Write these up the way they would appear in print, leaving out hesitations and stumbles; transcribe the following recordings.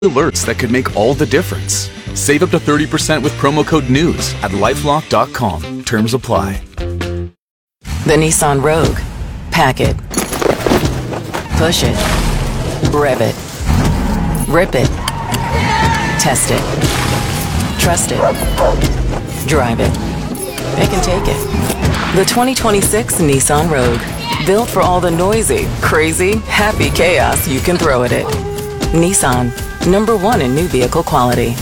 Alerts that could make all the difference. Save up to 30% with promo code NEWS at LifeLock.com. Terms apply. The Nissan Rogue. Pack it. Push it. Rev it. Rip it. Test it. Trust it. Drive it. It can take it. The 2026 Nissan Rogue. Built for all the noisy, crazy, happy chaos you can throw at it. Nissan. #1 in new vehicle quality.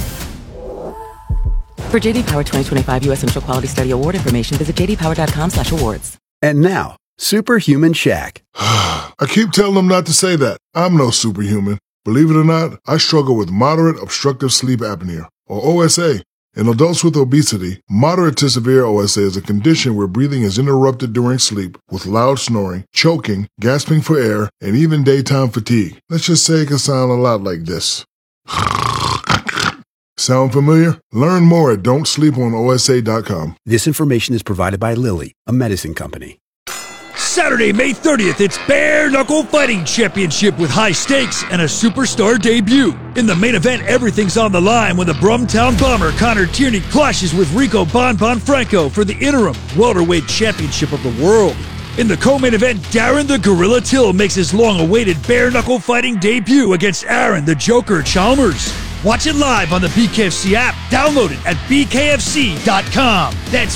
For JD Power 2025 U.S. Central Quality Study Award information, visit jdpower.com/awards. And now, Superhuman Shaq. I keep telling them not to say that. I'm no superhuman. Believe it or not, I struggle with moderate obstructive sleep apnea, or OSA. In adults with obesity, moderate to severe OSA is a condition where breathing is interrupted during sleep with loud snoring, choking, gasping for air, and even daytime fatigue. Let's just say it can sound a lot like this. Sound familiar? Learn more at don'tsleeponosa.com. This information is provided by Lilly, a medicine company. Saturday, May 30th, it's Bare Knuckle Fighting Championship with high stakes and a superstar debut. In the main event, everything's on the line when the Brumtown Bomber Connor Tierney clashes with Rico Bon Franco for the interim welterweight championship of the world. In the co-main event, Darren the Gorilla Till makes his long-awaited Bare Knuckle Fighting debut against Aaron the Joker Chalmers. Watch it live on the BKFC app. Download it at bkfc.com. That's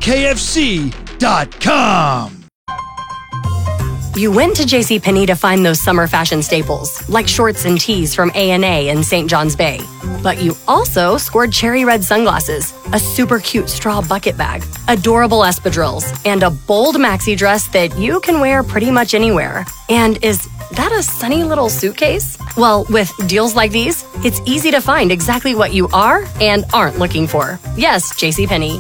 bkfc.com. You went to JCPenney to find those summer fashion staples, like shorts and tees from A&A in St. John's Bay. But you also scored cherry red sunglasses, a super cute straw bucket bag, adorable espadrilles, and a bold maxi dress that you can wear pretty much anywhere. And is that a sunny little suitcase? Well, with deals like these, it's easy to find exactly what you are and aren't looking for. Yes, JCPenney.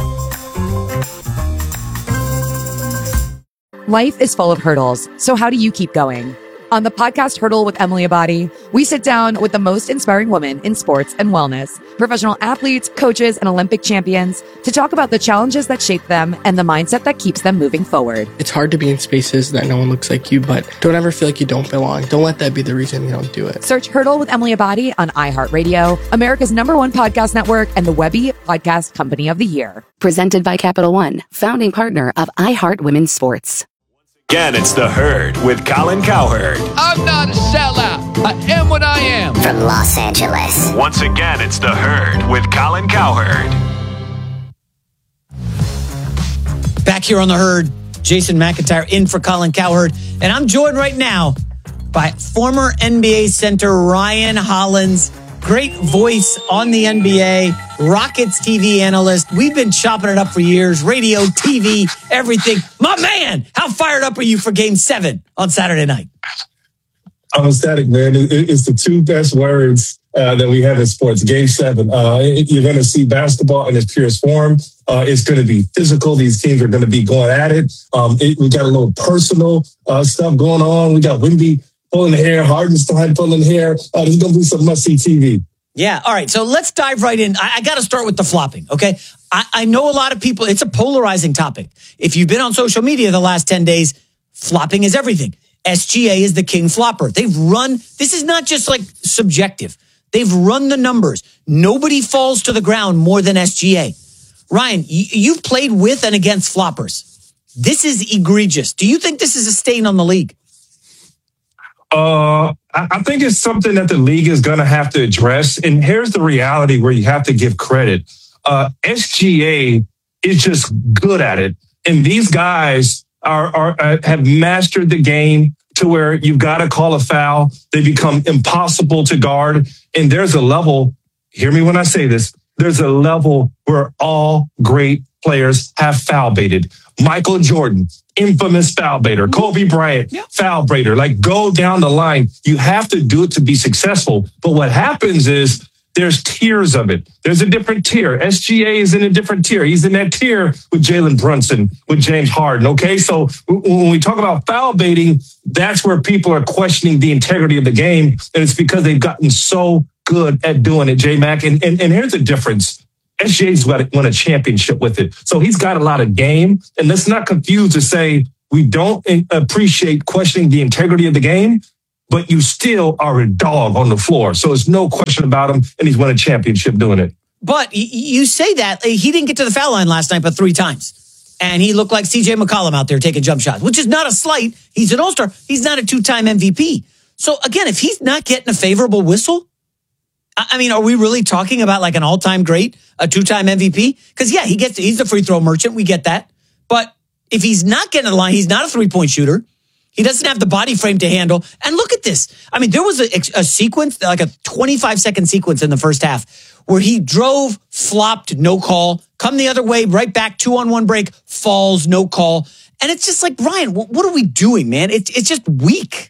Life is full of hurdles, so how do you keep going? On the podcast Hurdle with Emily Abadi, we sit down with the most inspiring women in sports and wellness, professional athletes, coaches, and Olympic champions to talk about the challenges that shape them and the mindset that keeps them moving forward. It's hard to be in spaces that no one looks like you, but don't ever feel like you don't belong. Don't let that be the reason you don't do it. Search Hurdle with Emily Abadi on iHeartRadio, America's #1 podcast network, and the Webby Podcast Company of the Year. Presented by Capital One, founding partner of iHeart Women's Sports. Again, it's The Herd with Colin Cowherd. I'm not a sellout. I am what I am. From Los Angeles. Once again, it's The Herd with Colin Cowherd. Back here on The Herd, Jason McIntyre in for Colin Cowherd. And I'm joined right now by former NBA center Ryan Hollins. Great voice on the NBA, Rockets TV analyst. We've been chopping it up for years. Radio, TV, everything. My man, how fired up are you for Game 7 on Saturday night? I'm ecstatic, man. It's the two best words that we have in sports. Game 7. You're going to see basketball in its purest form. It's going to be physical. These teams are going to be going at it. We got a little personal stuff going on. We got Wemby pulling the hair, Hardenstein pulling hair. There's going to be some must-see TV. Yeah, all right. So let's dive right in. I got to start with the flopping, okay? I know a lot of people, it's a polarizing topic. If you've been on social media the last 10 days, flopping is everything. SGA is the king flopper. They've run, this is not just like subjective. They've run the numbers. Nobody falls to the ground more than SGA. Ryan, you've played with and against floppers. This is egregious. Do you think this is a stain on the league? I think it's something that the league is going to have to address. And here's the reality where you have to give credit. SGA is just good at it. And these guys have mastered the game to where you've got to call a foul. They become impossible to guard. And there's a level, hear me when I say this, there's a level where all great players have foul baited. Michael Jordan, infamous foul baiter. Kobe Bryant, foul baiter. Like, go down the line. You have to do it to be successful. But what happens is there's tiers of it. There's a different tier. SGA is in a different tier. He's in that tier with Jalen Brunson, with James Harden. Okay, so when we talk about foul baiting, that's where people are questioning the integrity of the game. And it's because they've gotten so good at doing it, J-Mac. And here's the difference. SGA's won a championship with it. So he's got a lot of game. And let's not confuse to say we don't appreciate questioning the integrity of the game. but you still are a dog on the floor. So it's no question about him, and he's won a championship doing it. But you say that. He didn't get to the foul line last night but 3 times. And he looked like C.J. McCollum out there taking jump shots, which is not a slight. He's an All-Star. He's not a 2-time MVP. So, again, if he's not getting a favorable whistle, I mean, are we really talking about like an all-time great, a 2-time MVP? Because, yeah, he's the free throw merchant. We get that. But if he's not getting to the line, he's not a three-point shooter. He doesn't have the body frame to handle. And look at this. I mean, there was a sequence, like a 25-second sequence in the first half where he drove, flopped, no call, come the other way, right back, 2-on-1 break, falls, no call. And it's just like, Ryan, what are we doing, man? It's just weak.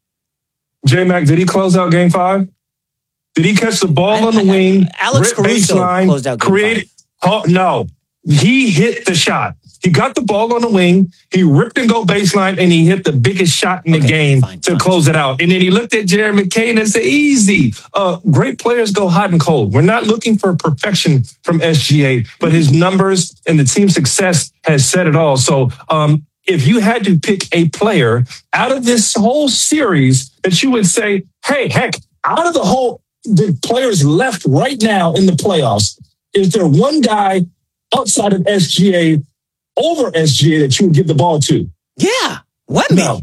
J-Mac, did he close out Game 5? Did he catch the ball on the wing? Alex Caruso closed out Game 5. No, he hit the shot. He got the ball on the wing, he ripped and go baseline, and he hit the biggest shot in the game to close it out. And then he looked at Jared McCain and said, easy. Great players go hot and cold. We're not looking for perfection from SGA, but his numbers and the team success has said it all. So if you had to pick a player out of this whole series that you would say, hey, heck, out of the players left right now in the playoffs, is there one guy outside of SGA over SGA that you would give the ball to? Yeah. Wemby. No.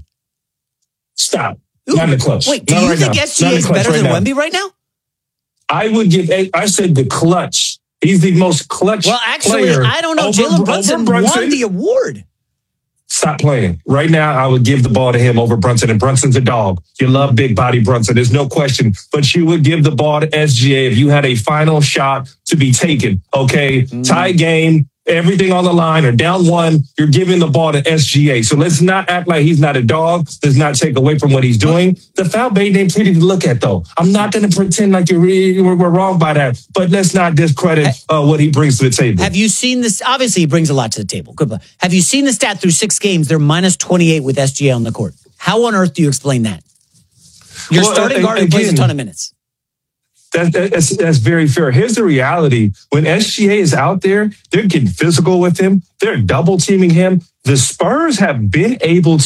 Stop. Ooh. Not in the clutch. Wait, do you think SGA is better than Wemby right now? I would give, I said the clutch. He's the most clutch player. Well, actually, I don't know. Jalen Brunson won the award. Stop playing. Right now, I would give the ball to him over Brunson, and Brunson's a dog. You love big body Brunson. There's no question. But you would give the ball to SGA if you had a final shot to be taken. Okay? Tie game, everything on the line, or down 1, you're giving the ball to SGA. So let's not act like he's not a dog. Let's not take away from what he's doing. The foul bait ain't pretty to look at, though. I'm not going to pretend like we're wrong by that, but let's not discredit what he brings to the table. Have you seen this? Obviously, he brings a lot to the table. Good. Have you seen the stat through 6 games? They're minus 28 with SGA on the court. How on earth do you explain that? Your starting guard who plays a ton of minutes. That's very fair. Here's the reality. When SGA is out there, they're getting physical with him. They're double teaming him. The Spurs have been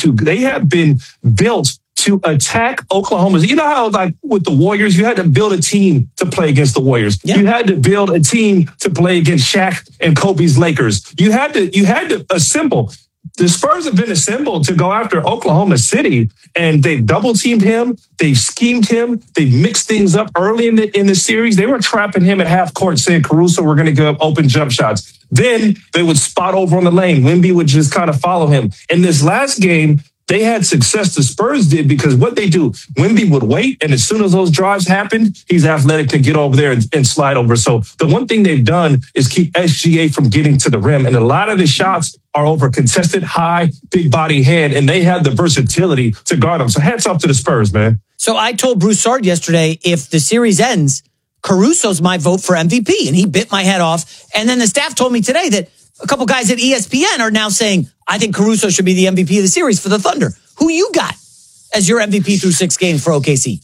built to attack Oklahoma. You know how, like, with the Warriors, you had to build a team to play against the Warriors. Yeah. You had to build a team to play against Shaq and Kobe's Lakers. You had to assemble. The Spurs have been assembled to go after Oklahoma City, and they've double-teamed him. They've schemed him. They've mixed things up early in the series. They were trapping him at half court, saying, Caruso, we're going to give up open jump shots. Then they would spot over on the lane. Wemby would just kind of follow him. In this last game, they had success, the Spurs did, because what they do, Wemby would wait, and as soon as those drives happened, he's athletic to get over there and slide over. So the one thing they've done is keep SGA from getting to the rim, and a lot of the shots are over contested, high, big body hand, and they have the versatility to guard them. So hats off to the Spurs, man. So I told Broussard yesterday, if the series ends, Caruso's my vote for MVP, and he bit my head off. And then the staff told me today that a couple guys at ESPN are now saying, I think Caruso should be the MVP of the series for the Thunder. Who you got as your MVP through 6 games for OKC?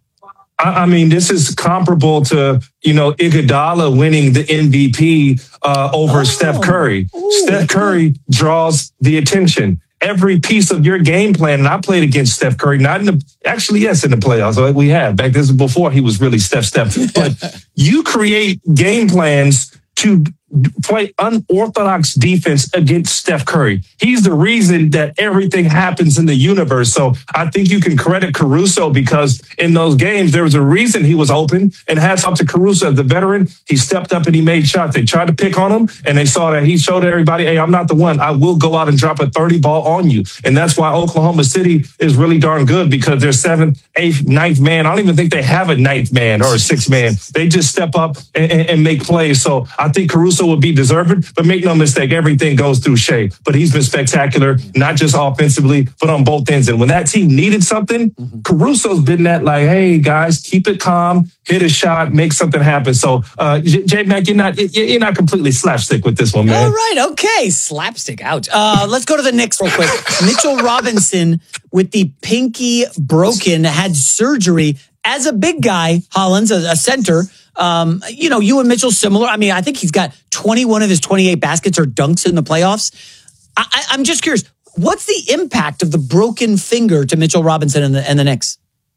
I mean, this is comparable to, Iguodala winning the MVP over Steph Curry. Ooh. Steph Curry draws the attention. Every piece of your game plan, and I played against Steph Curry, yes, in the playoffs. We have. Back this is before he was really Steph. But you create game plans to play unorthodox defense against Steph Curry. He's the reason that everything happens in the universe. So I think you can credit Caruso, because in those games, there was a reason he was open, and hats off to Caruso as the veteran. He stepped up and he made shots. They tried to pick on him, and they saw that he showed everybody, hey, I'm not the one. I will go out and drop a 30 ball on you. And that's why Oklahoma City is really darn good, because they're 7th, 8th, 9th man. I don't even think they have a 9th man or a 6th man. They just step up and make plays. So I think Caruso will be deserving, but make no mistake, everything goes through Shea. But he's been spectacular, not just offensively, but on both ends. And when that team needed something, Caruso's been that, like, hey, guys, keep it calm, hit a shot, make something happen. So, J-Mac, you're not completely slapstick with this one, man. All right, okay, slapstick out. Let's go to the Knicks real quick. Mitchell Robinson, with the pinky broken, had surgery as a big guy, Hollins, a center. You and Mitchell similar. I mean, I think he's got 21 of his 28 baskets or dunks in the playoffs. I'm just curious, what's the impact of the broken finger to Mitchell Robinson and the Knicks?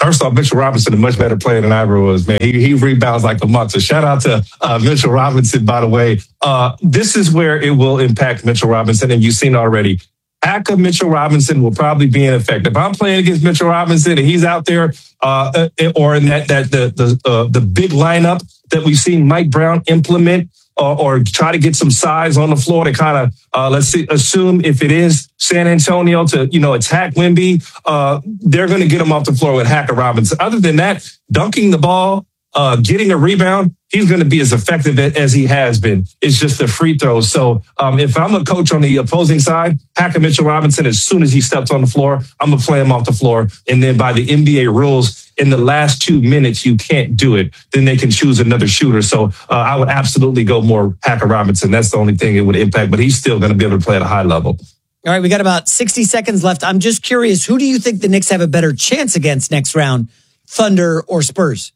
First off, Mitchell Robinson, a much better player than Ivor was, man. He rebounds like a monster. Shout out to Mitchell Robinson, by the way. This is where it will impact Mitchell Robinson, and you've seen already. Hack of Mitchell Robinson will probably be in effect. If I'm playing against Mitchell Robinson and he's out there, or in the big lineup that we've seen Mike Brown implement, or try to get some size on the floor to kind of, assume if it is San Antonio to, attack Wemby, they're going to get him off the floor with Hacker Robinson. Other than that, dunking the ball, getting a rebound, he's going to be as effective as he has been. It's just the free throws. So if I'm a coach on the opposing side, Hacker Mitchell Robinson, as soon as he steps on the floor, I'm going to play him off the floor. And then by the NBA rules, in the last 2 minutes, you can't do it. Then they can choose another shooter. So I would absolutely go more Hacker Robinson. That's the only thing it would impact. But he's still going to be able to play at a high level. All right, we got about 60 seconds left. I'm just curious, who do you think the Knicks have a better chance against next round, Thunder or Spurs?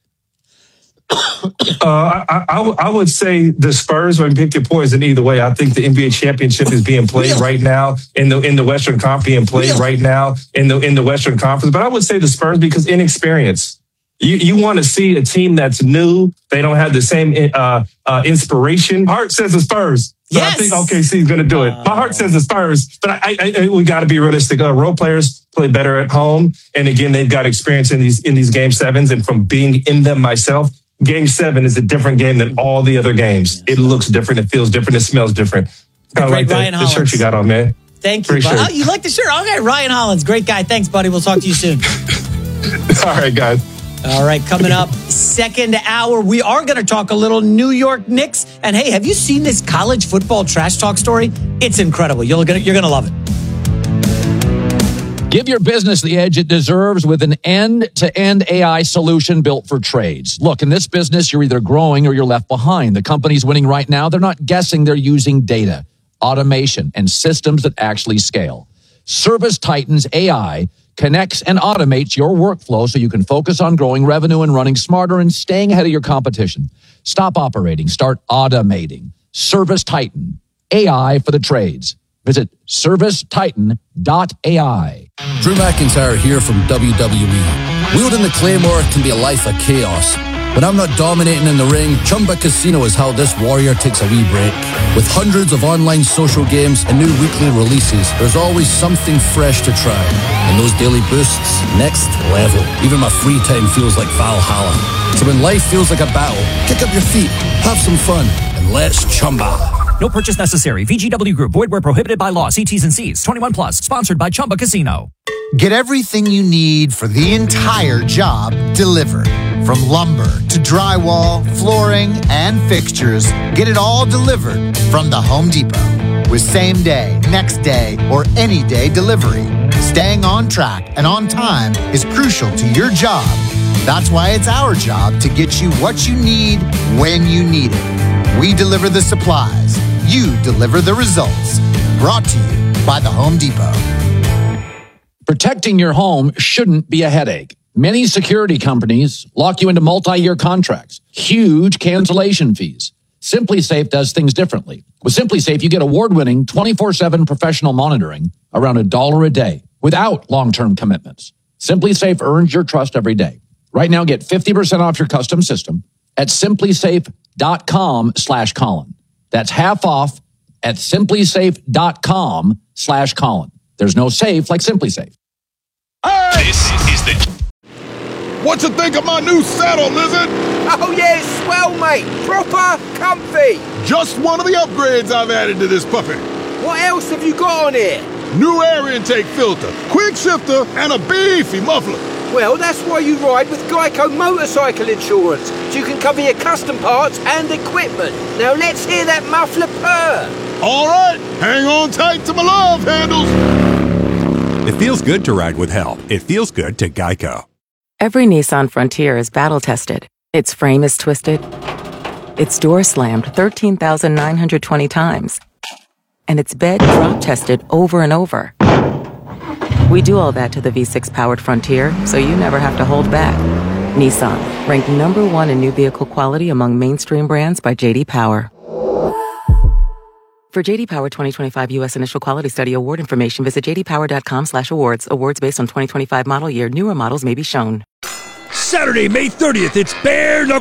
I would say the Spurs, or pick your poison either way. I think the NBA championship is being played right now in the Western Conference, being played right now in the Western Conference. But I would say the Spurs because inexperience. You want to see a team that's new. They don't have the same inspiration. Heart says the Spurs. But yes. I think OKC is going to do it. My heart says the Spurs, but we got to be realistic. Role players play better at home, and again, they've got experience in these game sevens. And from being in them myself, Game 7 is a different game than all the other games. It looks different, it feels different, it smells different. Kind of like the shirt you got on, man. Thank you. Oh, you like the shirt? Okay, Ryan Hollins, great guy. Thanks, buddy. We'll talk to you soon. All right, guys. All right, coming up, second hour, we are going to talk a little New York Knicks. And hey, have you seen this college football trash talk story? It's incredible. You're going to love it. Give your business the edge it deserves with an end-to-end AI solution built for trades. Look, in this business, you're either growing or you're left behind. The companies winning right now, they're not guessing, they're using data, automation, and systems that actually scale. ServiceTitan's AI connects and automates your workflow so you can focus on growing revenue and running smarter and staying ahead of your competition. Stop operating, start automating. ServiceTitan, AI for the trades. Visit servicetitan.ai. Drew McIntyre here from WWE. Wielding the Claymore can be a life of chaos. When I'm not dominating in the ring, Chumba Casino is how this warrior takes a wee break. With hundreds of online social games and new weekly releases, there's always something fresh to try. And those daily boosts, next level. Even my free time feels like Valhalla. So when life feels like a battle, kick up your feet, have some fun, and let's Chumba. No purchase necessary. VGW Group. Void where prohibited by law. See T's and C's. 21 plus. Sponsored by Chumba Casino. Get everything you need for the entire job delivered. From lumber to drywall, flooring, and fixtures, get it all delivered from the Home Depot. With same day, next day, or any day delivery. Staying on track and on time is crucial to your job. That's why it's our job to get you what you need when you need it. We deliver the supplies. You deliver the results. Brought to you by the Home Depot. Protecting your home shouldn't be a headache. Many security companies lock you into multi-year contracts, huge cancellation fees. SimpliSafe does things differently. With SimpliSafe, you get award-winning 24/7 professional monitoring around $1 a day without long-term commitments. SimpliSafe earns your trust every day. Right now, get 50% off your custom system at simplisafe.com/Colin. That's half off at simplisafe.com/Colin. There's no safe like SimpliSafe. Hey! This is the... What you think of my new saddle, Lizard? Oh yeah, it's swell, mate. Proper comfy. Just one of the upgrades I've added to this puppy. What else have you got on here? New air intake filter, quick shifter, and a beefy muffler. Well, that's why you ride with Geico Motorcycle Insurance, so you can cover your custom parts and equipment. Now let's hear that muffler purr. All right, hang on tight to my love handles. It feels good to ride with help. It feels good to Geico. Every Nissan Frontier is battle-tested. Its frame is twisted. Its door slammed 13,920 times. And its bed drop-tested over and over. We do all that to the V6-powered Frontier, so you never have to hold back. Nissan, ranked #1 in new vehicle quality among mainstream brands by J.D. Power. For J.D. Power 2025 U.S. Initial Quality Study award information, visit jdpower.com/awards. Awards based on 2025 model year. Newer models may be shown. Saturday, May 30th, it's Bare Knuckle